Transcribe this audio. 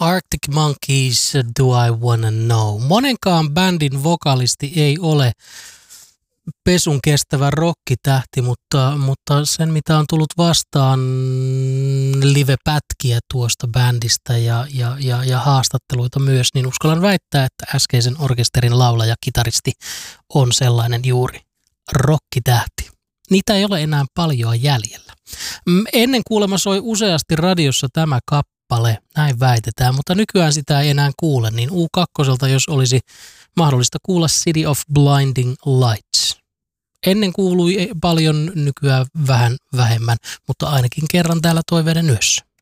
Arctic Monkeys, Do I Wanna Know. Monenkaan bändin vokalisti ei ole pesun kestävä rokkitähti, mutta sen mitä on tullut vastaan live-pätkiä tuosta bändistä ja haastatteluita myös, niin uskallan väittää, että äskeisen orkesterin laulaja, kitaristi on sellainen juuri rokkitähti. Niitä ei ole enää paljon jäljellä. Ennen kuulemma soi useasti radiossa tämä kappale, näin väitetään, mutta nykyään sitä ei enää kuule, niin U2, jos olisi mahdollista kuulla City of Blinding Lights. Ennen kuului paljon, nykyään vähän vähemmän, mutta ainakin kerran täällä Toiveiden yössä.